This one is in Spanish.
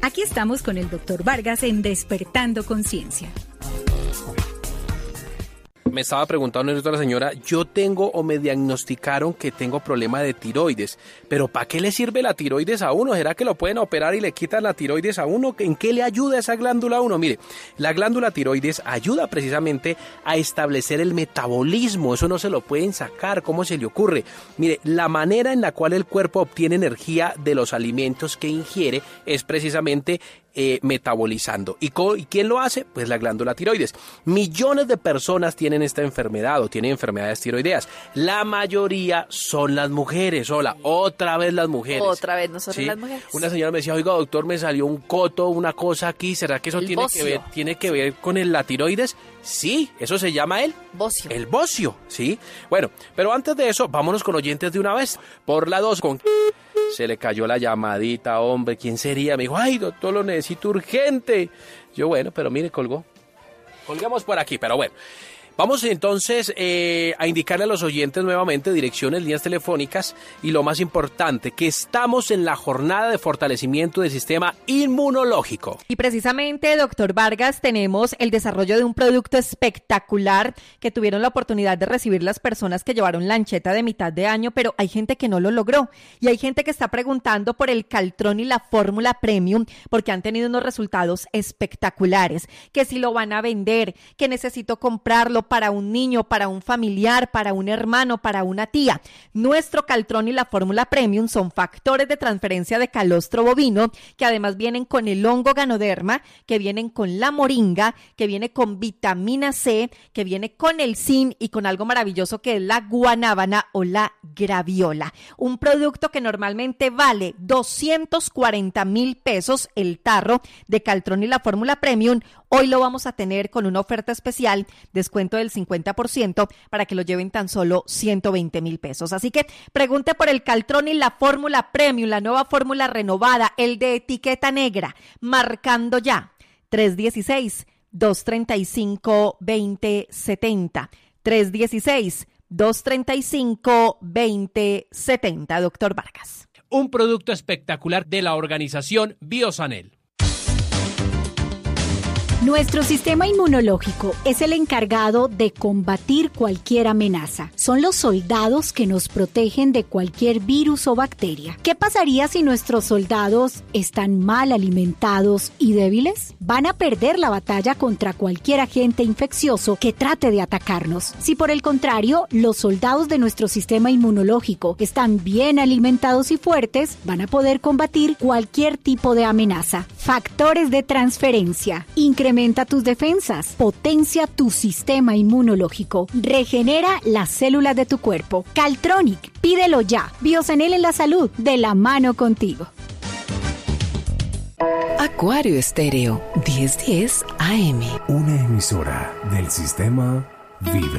Aquí estamos con el Dr. Vargas en Despertando Conciencia. Me estaba preguntando la señora, yo tengo o me diagnosticaron que tengo problema de tiroides, pero ¿para qué le sirve la tiroides a uno? ¿Será que lo pueden operar y le quitan la tiroides a uno? ¿En qué le ayuda esa glándula a uno? Mire, la glándula tiroides ayuda precisamente a establecer el metabolismo, eso no se lo pueden sacar, ¿cómo se le ocurre? Mire, la manera en la cual el cuerpo obtiene energía de los alimentos que ingiere es precisamente metabolizando. ¿Y quién lo hace? Pues la glándula tiroides. Millones de personas tienen esta enfermedad o tienen enfermedades tiroideas. La mayoría son las mujeres. Hola, otra vez las mujeres. Otra vez nosotros, ¿sí? Las mujeres. Una señora me decía, oiga doctor, me salió un coto, una cosa aquí, ¿será que eso tiene que ver con la tiroides? Sí, eso se llama el bocio. El bocio, ¿sí? Bueno, pero antes de eso, vámonos con oyentes de una vez. Por la 2 con... Se le cayó la llamadita, hombre, ¿quién sería? Me dijo, ay, doctor, lo necesito urgente. Yo, bueno, pero mire, colgó. Colgamos por aquí, pero bueno. Vamos entonces a indicarle a los oyentes nuevamente direcciones, líneas telefónicas y lo más importante, que estamos en la jornada de fortalecimiento del sistema inmunológico. Y precisamente, doctor Vargas, tenemos el desarrollo de un producto espectacular que tuvieron la oportunidad de recibir las personas que llevaron lancheta de mitad de año, pero hay gente que no lo logró y hay gente que está preguntando por el Caltrón y la fórmula premium porque han tenido unos resultados espectaculares, que si lo van a vender, que necesito comprarlo para un niño, para un familiar, para un hermano, para una tía. Nuestro Caltrón y la fórmula premium son factores de transferencia de calostro bovino que además vienen con el hongo Ganoderma, que vienen con la moringa, que viene con vitamina C, que viene con el zinc y con algo maravilloso que es la guanábana o la graviola. Un producto que normalmente vale 240,000 pesos el tarro de Caltrón y la fórmula premium. Hoy lo vamos a tener con una oferta especial, descuento del 50% para que lo lleven tan solo 120,000 pesos. Así que pregunte por el Caltrón y la fórmula premium, la nueva fórmula renovada, el de etiqueta negra, marcando ya 316-235-2070. 316-235-2070, doctor Vargas. Un producto espectacular de la organización Biosanel. Nuestro sistema inmunológico es el encargado de combatir cualquier amenaza. Son los soldados que nos protegen de cualquier virus o bacteria. ¿Qué pasaría si nuestros soldados están mal alimentados y débiles? Van a perder la batalla contra cualquier agente infeccioso que trate de atacarnos. Si por el contrario, los soldados de nuestro sistema inmunológico están bien alimentados y fuertes, van a poder combatir cualquier tipo de amenaza. Factores de transferencia. Incrementa tus defensas, potencia tu sistema inmunológico, regenera las células de tu cuerpo. Caltronic, pídelo ya. Biosanel en la salud, de la mano contigo. Acuario Estéreo, 1010 AM. Una emisora del sistema Vibra.